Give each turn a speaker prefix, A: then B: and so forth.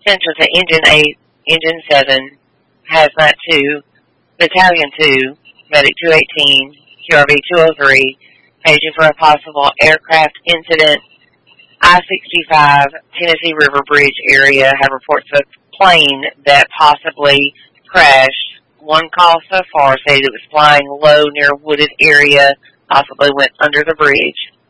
A: Central to Engine 8, Engine 7, Hazmat 2, Battalion 2, Medic 218, QRV 203, paging for a possible aircraft incident. I-65, Tennessee River Bridge area have reports of a plane that possibly crashed. One call so far said it was flying low near a wooded area, possibly went under the bridge.